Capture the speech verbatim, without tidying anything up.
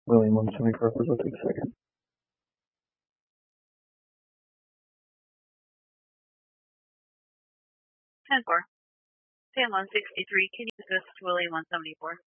William one seventy-four, please, I'll take a second. ten four. Sam one sixty-three, can you assist Willie one seventy-four?